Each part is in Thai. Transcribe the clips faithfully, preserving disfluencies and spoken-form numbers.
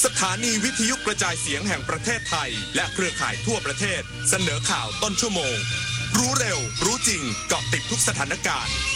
สถานีวิทยุกระจายเสียงแห่งประเทศไทยและเครือข่ายทั่วประเทศเสนอข่าวต้นชั่วโมงรู้เร็วรู้จริงเกาะติดทุกสถานการณ์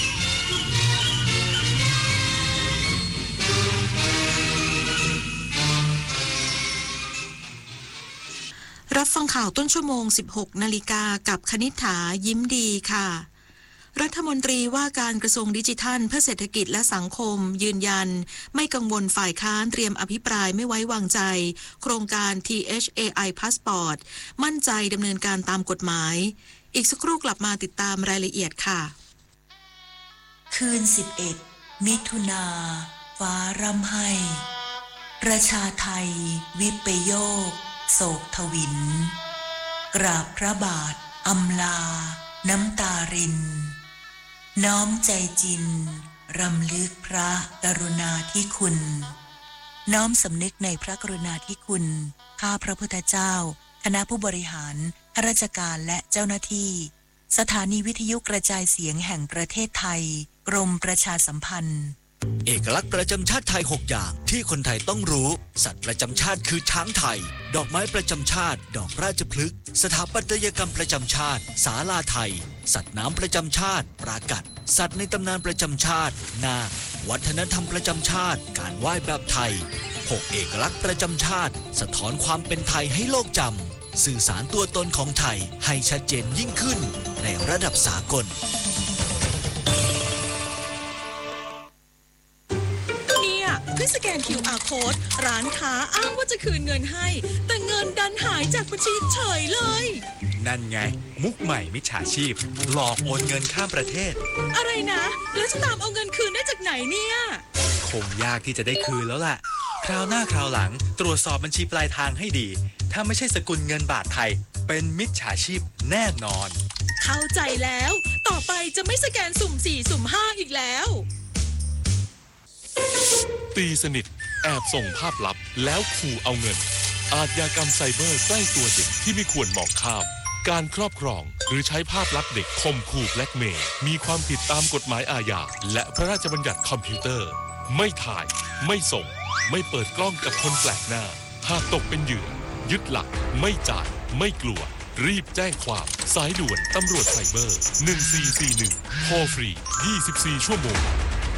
รับฟังข่าวต้นชั่วโมง สิบหก นาฬิกากับคณิษฐายิ้มดีค่ะรัฐมนตรีว่าการกระทรวงดิจิทัลเพื่อเศรษฐกิจและสังคมยืนยันไม่กังวลฝ่ายค้านเตรียมอภิปรายไม่ไว้วางใจโครงการ ที เอช เอ ไอ Passport มั่นใจดำเนินการตามกฎหมายอีกสักครู่กลับมาติดตามรายละเอียดค่ะคืนสิบเอ็ดมิถุนาฟ้าร่ำไห้ประชาไทยวิปโยคโศกทวินกราบพระบาทอำลาน้ำตารินน้อมใจจินรำลึกพระกรุณาธิคุณน้อมสำนึกในพระกรุณาธิคุณข้าพระพุทธเจ้าคณะผู้บริหารข้าราชการและเจ้าหน้าที่สถานีวิทยุกระจายเสียงแห่งประเทศไทยกรมประชาสัมพันธ์เอกลักษณ์ประจำชาติไทยหกอย่างที่คนไทยต้องรู้สัตว์ประจำชาติคือช้างไทยดอกไม้ประจำชาติดอกราชพฤกษ์สถาปัตยกรรมประจำชาติศาลาไทยสัตว์น้ำประจำชาติปรากัดสัตว์ในตำนานประจำชาตินาควัฒนธรรมประจำชาติการไหว้แบบไทยหกเอกลักษณ์ประจำชาติสะท้อนความเป็นไทยให้โลกจำสื่อสารตัวตนของไทยให้ชัดเจนยิ่งขึ้นในระดับสากลเพื่อสแกน คิว อาร์ Code ร้านค้าอ้างว่าจะคืนเงินให้แต่เงินดันหายจากบัญชีเฉยเลยนั่นไงมุกใหม่มิจฉาชีพหลอกโอนเงินข้ามประเทศอะไรนะแล้วจะตามเอาเงินคืนได้จากไหนเนี่ยคงยากที่จะได้คืนแล้วล่ะคราวหน้าคราวหลังตรวจสอบบัญชีปลายทางให้ดีถ้าไม่ใช่สกุลเงินบาทไทยเป็นมิจฉาชีพแน่นอนเข้าใจแล้วต่อไปจะไม่สแกนสุ่มสี่สุ่มห้าอีกแล้วตีสนิทแอบส่งภาพลับแล้วขู่เอาเงินอาชญากรรมไซเบอร์ใกล้ตัวเด็กที่ไม่ควรมองข้ามการครอบครองหรือใช้ภาพลับเด็กข่มขู่แบล็กเมย์มีความผิดตามกฎหมายอาญาและพระราชบัญญัติคอมพิวเตอร์ไม่ถ่ายไม่ส่งไม่เปิดกล้องกับคนแปลกหน้าหากตกเป็นเหยื่อยึดหลักไม่จ่ายไม่กลัวรีบแจ้งความสายด่วนตำรวจไซเบอร์หนึ่งสี่สี่หนึ่งโทรฟรียี่สิบสี่ชั่วโมง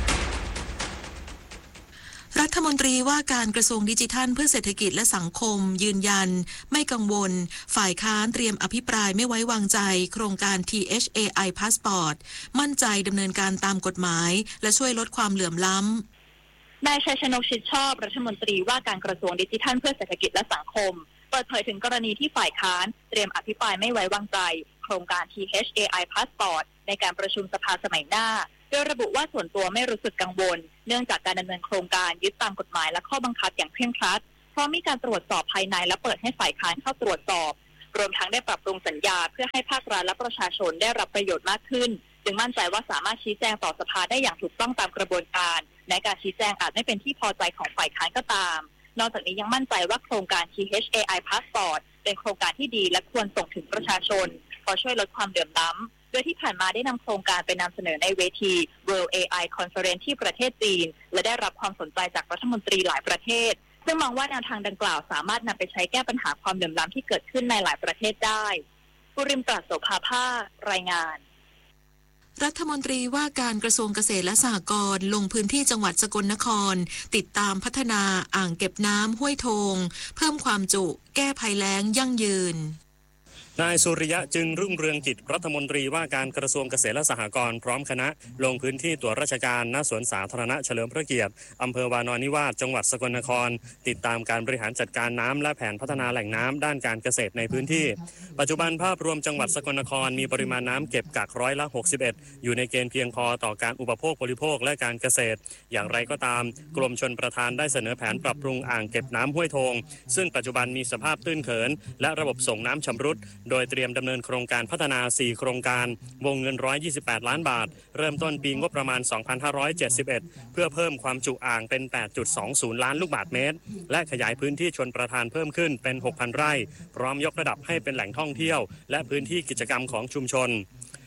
รัฐมนตรีว่าการกระทรวงดิจิทัลเพื่อเศรษฐกิจและสังคมยืนยันไม่กังวลฝ่ายค้านเตรียมอภิปรายไม่ไว้วางใจโครงการ ที เอช เอ ไอ Passport มั่นใจดำเนินการตามกฎหมายและช่วยลดความเหลื่อมล้ำนายชัยชนกชิดชอบรัฐมนตรีว่าการกระทรวงดิจิทัลเพื่อเศรษฐกิจและสังคมเปิดเผยถึงกรณีที่ฝ่ายค้านเตรียมอภิปรายไม่ไว้วางใจโครงการ ที เอช เอ ไอ Passport ในการประชุมสภาสมัยหน้าโดยระบุว่าส่วนตัวไม่รู้สึกกังวลเนื่องจากการดำเนินโครงการยึดตามกฎหมายและข้อบังคับอย่างเคร่งครัดเพราะมีการตรวจสอบภายในและเปิดให้ฝ่ายค้านเข้าตรวจสอบรวมทั้งได้ปรับปรุงสัญญาเพื่อให้ภาครัฐและประชาชนได้รับประโยชน์มากขึ้นจึงมั่นใจว่าสามารถชี้แจงต่อสภาได้อย่างถูกต้องตามกระบวนการในการชี้แจงอาจไม่เป็นที่พอใจของฝ่ายค้านก็ตามนอกจากนี้ยังมั่นใจว่าโครงการ ที เอช เอ ไอ Passport เป็นโครงการที่ดีและควรส่งถึงประชาชนพอช่วยลดความเหลื่อมล้ำโดยที่ผ่านมาได้นำโครงการไปนำเสนอในเวที World เอ ไอ Conference ที่ประเทศจีนและได้รับความสนใจจากรัฐมนตรีหลายประเทศซึ่งมองว่าแนวทางดังกล่าวสามารถนำไปใช้แก้ปัญหาความเหลื่อมล้ำที่เกิดขึ้นในหลายประเทศได้กุริมตรัสโสภาภารายงานรัฐมนตรีว่าการกระทรวงเกษตรและสหกรณ์ลงพื้นที่จังหวัดสกลนครติดตามพัฒนาอ่างเก็บน้ำห้วยโทงเพิ่มความจุแก้ภัยแล้งยั่งยืนนายสุริยะจึงรุ่งเรืองกิจรัฐมนตรีว่าการกระทรวงเกษตรและสหกรณ์พร้อมคณะลงพื้นที่ตรวจราชการณสวนสาธารณะเฉลิมพระเกียรติอำเภอวานอนนิวาสจังหวัดสกลนครติดตามการบริหารจัดการน้ำและแผนพัฒนาแหล่งน้ำด้านการเกษตรในพื้นที่ปัจจุบันภาพรวมจังหวัดสกลนครมีปริมาณน้ำเก็บกักร้อยละหกสิบเอ็ดอยู่ในเกณฑ์เพียงพอต่อการอุปโภคบริโภคและการเกษตรอย่างไรก็ตามกรมชลประทานได้เสนอแผนปรับปรุงอ่างเก็บน้ำห้วยโทงซึ่งปัจจุบันมีสภาพตื้นเขินและระบบส่งน้ำชำรุดโดยเตรียมดำเนินโครงการพัฒนาสี่โครงการวงเงินหนึ่งร้อยยี่สิบแปดล้านบาทเริ่มต้นปีงบประมาณสองพันห้าร้อยเจ็ดสิบเอ็ดเพื่อเพิ่มความจุอ่างเป็น แปดจุดสองศูนย์ล้านลูกบาศก์เมตรและขยายพื้นที่ชลประทานเพิ่มขึ้นเป็น หกพัน ไร่พร้อมยกระดับให้เป็นแหล่งท่องเที่ยวและพื้นที่กิจกรรมของชุมชน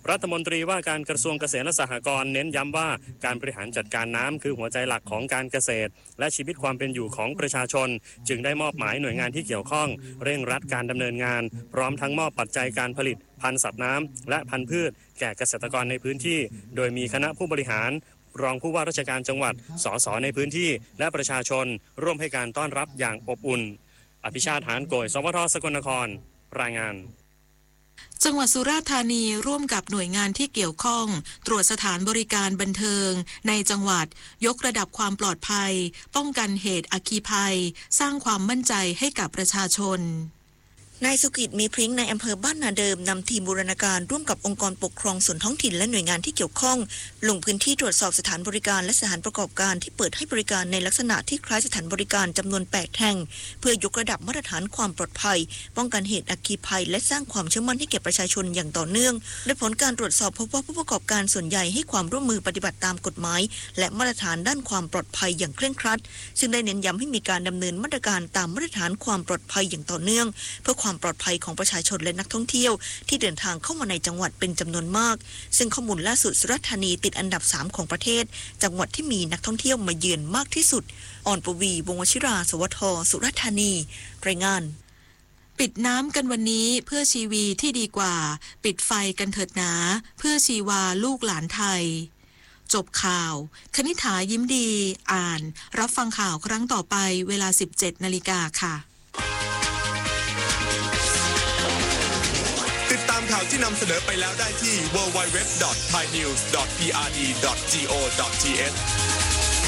รัฐมนตรีว่าการกระทรวงเกษตรและสหกรณ์เน้นย้ำว่าการบริหารจัดการน้ำคือหัวใจหลักของการเกษตรและชีวิตความเป็นอยู่ของประชาชนจึงได้มอบหมายหน่วยงานที่เกี่ยวข้องเร่งรัดการดำเนินงานพร้อมทั้งมอบปัจจัยการผลิตพันธุ์สัตว์น้ำและพันธุ์พืชแก่เกษตรกรในพื้นที่โดยมีคณะผู้บริหารรองผู้ว่าราชการจังหวัดสสในพื้นที่และประชาชนร่วมให้การต้อนรับอย่างอบอุ่นอภิชาติหานโกยสวทสกลนครรายงานจังหวัดสุราษฎร์ธานีร่วมกับหน่วยงานที่เกี่ยวข้องตรวจสถานบริการบันเทิงในจังหวัดยกระดับความปลอดภัยป้องกันเหตุอัคคีภัยสร้างความมั่นใจให้กับประชาชนนายสุกิจมีพริ้งในอำเภอบ้านนาเดิมนำทีมบูรณาการร่วมกับองค์กรปกครองส่วนท้องถิ่นและหน่วยงานที่เกี่ยวข้องลงพื้นที่ตรวจสอบสถานบริการและสถานประกอบการที่เปิดให้บริการในลักษณะที่คล้ายสถานบริการจำนวนแปดแห่งเพื่อยกระดับมาตรฐานความปลอดภัยป้องกันเหตุอัคคีภัยและสร้างความเชื่อมั่นให้แก่ประชาชนอย่างต่อเนื่องโดยผลการตรวจสอบพบว่าผู้ประกอบการส่วนใหญ่ให้ความร่วมมือปฏิบัติตามกฎหมายและมาตรฐานด้านความปลอดภัยอย่างเคร่งครัดซึ่งได้เน้นย้ำให้มีการดำเนินมาตรการตามมาตรฐานความปลอดภัยอย่างต่อเนื่องเพื่อความปลอดภัยของประชาชนและนักท่องเที่ยวที่เดินทางเข้ามาในจังหวัดเป็นจำนวนมากซึ่งข้อมูลล่าสุดสุราษฎร์ธานีติดอันดับสามของประเทศจังหวัดที่มีนักท่องเที่ยวมาเยือนมากที่สุดอ่อนปวีวงศ์วชิราสวทสุราษฎร์ธานีรายงานปิดน้ำกันวันนี้เพื่อชีวีที่ดีกว่าปิดไฟกันเถิดหนาเพื่อชีวาลูกหลานไทยจบข่าวคณิษฐายิ้มดีอ่านรับฟังข่าวครั้งต่อไปเวลา สิบเจ็ดนาฬิกาค่ะติดตามข่าวที่นำเสนอไปแล้วได้ที่ ดับเบิลยู ดับเบิลยู ดับเบิลยู ดอท ไทยนิวส์ ดอท พี อาร์ ดี ดอท จี โอ ดอท ที เอช